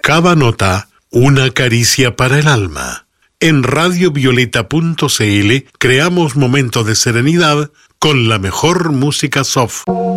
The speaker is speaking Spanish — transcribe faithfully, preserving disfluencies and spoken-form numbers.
Cada nota, una caricia para el alma. En radio violeta punto c l creamos momentos de serenidad con la mejor música soft.